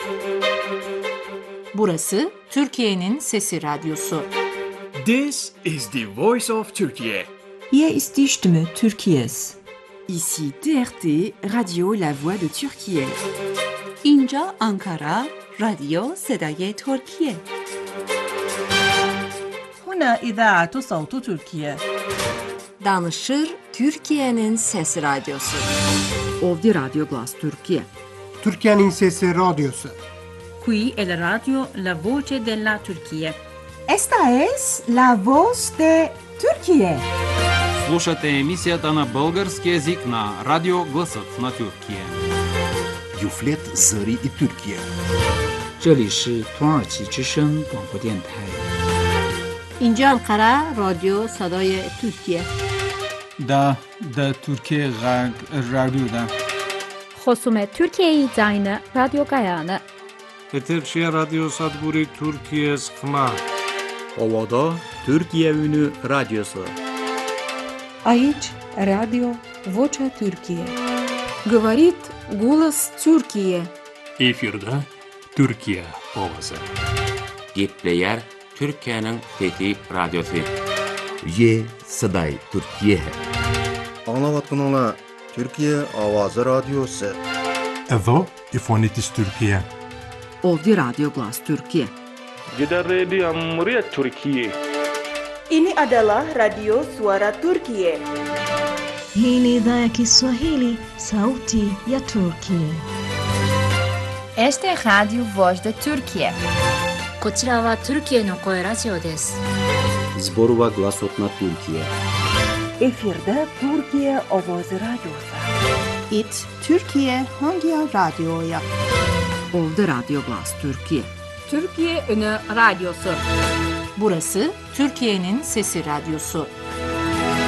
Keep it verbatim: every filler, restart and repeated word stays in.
Burası Türkiye'nin Sesi Radyosu. This is the voice of Turkey. Hier ist die Stimme Türkiye's. Ici T R T, Radio La Voix de Türkiye. اینجا آنکارا، رادیو صدای ترکیه. هنا إذاعة صوت تركيا. Danışır Türkiye'nin Sesi Radyosu. Ovdje Radio Glas Türkiye. Türkiye'nin Sesi Radyosu. Qui è la radio La Voce della Turchia. Esta es la voz de Türkiye. Слушате емисията на български език на Радио Гласът на Тюркия. Юфлет Зари и Türkiye. 这里是土耳其之声广播电台。 اینجا انقره رادیو صدای ترکیه. دا دا Türkiye Radyo'da. خصوم Türkiye Zayne Radyo Gayane. Eterşehir Radyo Sadburi Türkiye Skma. Ovada Türkiye Ünü Radyosu. Aici Radio Vocea Türkiye. Говорит голос Türkiye. Efirde Türkiye Ovası. Gitleyer Türkiye'nin Fethi Radyosu. Ye Saday Türkiye. Anlavatkununa Türkiye Avazı Radyosu. Evo İfonitis Türkiye. Ovdje Radio Glas Türkiye. Gider Radio Muria Türkiye. Ini adalah Radio Suara Turkiye. Hii ni idhaa ya Kiswahili, Sauti ya Turkiye. Este Radio Voz de Türkiye. こちらはトルキエの声ラジオです。 Zborova Glasot na Türkiye. Efirde Türkiye Ovoz Radyosu. It Türkiye Hangi Radyo'ya? Ovdje Radio Glas Türkiye. Türkiye Ünü Radyosu. Burası Türkiye'nin Sesi Radyosu.